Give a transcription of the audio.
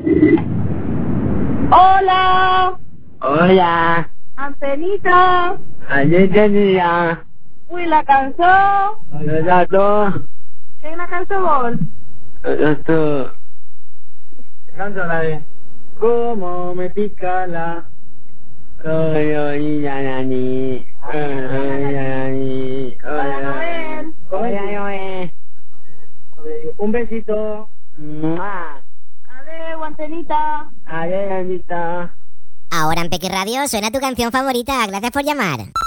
Hola. Hola. Antenita. Ayer tenía. Uy, la cançó. Los datos. Quina cançó vol? Los datos. Canto la de. ¿Cómo me pica la? Oy, nani. Hola, Noel. Hola, Noel. Un besito. Adeu, Antenita. Adiós, Anita. Ahora en Peque Radio suena tu canción favorita. Gracias por llamar.